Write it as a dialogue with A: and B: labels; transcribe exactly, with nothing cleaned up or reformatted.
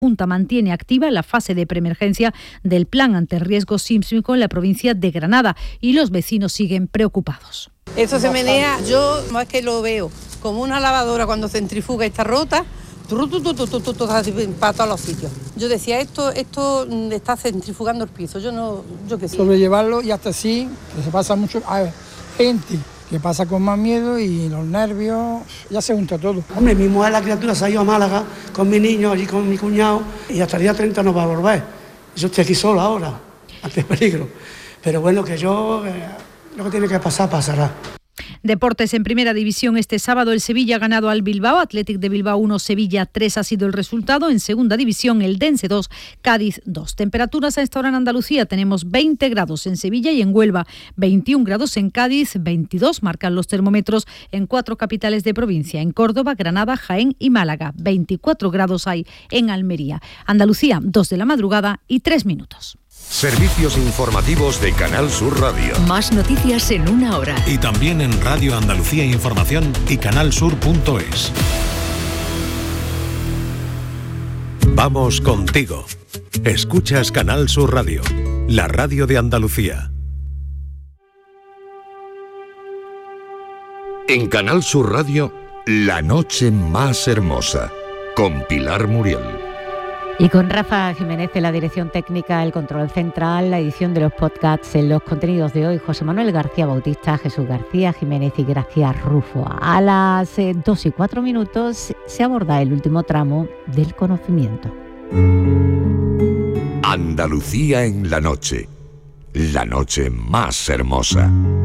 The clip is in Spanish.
A: Junta mantiene activa la fase de preemergencia del plan ante riesgo sísmico en la provincia de Granada y los vecinos siguen preocupados.
B: Esto se menea, yo más que lo veo como una lavadora cuando centrifuga está rota, para todos los sitios. Yo decía, esto, esto está centrifugando el piso, yo no, yo qué sé.
C: Sobrellevarlo y hasta así, que se pasa mucho, hay gente que pasa con más miedo y los nervios, ya se junta todo.
D: Hombre, mi mujer, la criatura, se ha ido a Málaga con mi niño, allí con mi cuñado, y hasta el día treinta no va a volver. Yo estoy aquí solo ahora, ante peligro. Pero bueno, que yo, eh, lo que tiene que pasar, pasará.
A: Deportes en primera división este sábado, el Sevilla ha ganado al Bilbao, Athletic de Bilbao uno, Sevilla tres ha sido el resultado. En segunda división, el Dense dos, Cádiz dos. Temperaturas a esta hora en Andalucía, tenemos veinte grados en Sevilla y en Huelva, veintiún grados en Cádiz, veintidós marcan los termómetros en cuatro capitales de provincia, en Córdoba, Granada, Jaén y Málaga, veinticuatro grados hay en Almería. Andalucía, dos de la madrugada y tres minutos.
E: Servicios informativos de Canal Sur Radio.
F: Más noticias en una hora.
G: Y también en Radio Andalucía Información y canalsur punto es.
E: Vamos contigo. Escuchas Canal Sur Radio, la radio de Andalucía. En Canal Sur Radio, La Noche Más Hermosa, con Pilar Muriel.
H: Y con Rafa Jiménez en la dirección técnica, el control central, la edición de los podcasts, en los contenidos de hoy, José Manuel García Bautista, Jesús García Jiménez y Gracia Rufo. A las eh, dos y cuatro minutos se aborda el último tramo del conocimiento.
E: Andalucía en la noche, la noche más hermosa.